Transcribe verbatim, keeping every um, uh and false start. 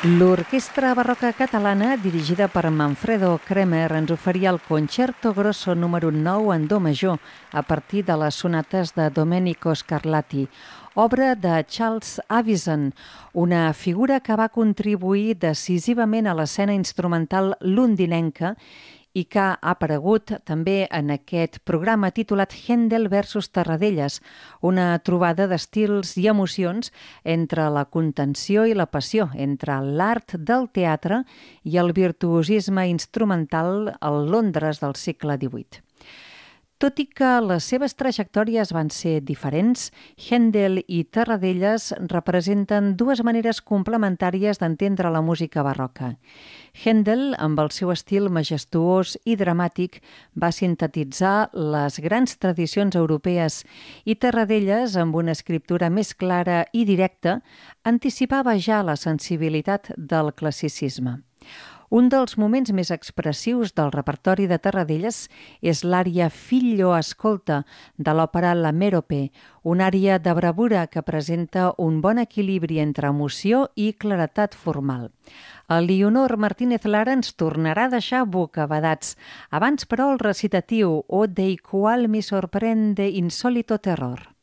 L'Orquestra Barroca Catalana, dirigida per Manfredo Kremer, ens oferia el Concerto Grosso número nou en do major a partir de les sonates de Domenico Scarlatti, obra de Charles Avison, una figura que va contribuir decisivament a l'escena instrumental londinenca i que ha aparegut també en aquest programa titulat Händel versus Tarradellas, una trobada d'estils i emocions entre la contenció i la passió, entre l'art del teatre i el virtuosisme instrumental al Londres del segle divuit. Tot i que les seves trajectòries van ser diferents, Händel i Tarradellas representen dues maneres complementàries d'entendre la música barroca. Händel, amb el seu estil majestuós i dramàtic, va sintetitzar les grans tradicions europees i Tarradellas, amb una escriptura més clara i directa, anticipava ja la sensibilitat del classicisme. Un dels moments més expressius del repertori de Tarradellas és l'ària Figlio ascolta de l'òpera La Merope, una ària de bravura que presenta un bon equilibri entre emoció i claretat formal. Elionor Martínez Lara ens tornarà a deixar bocabadats. Abans, però, el recitatiu O dei qual mi sorprende insolito terror.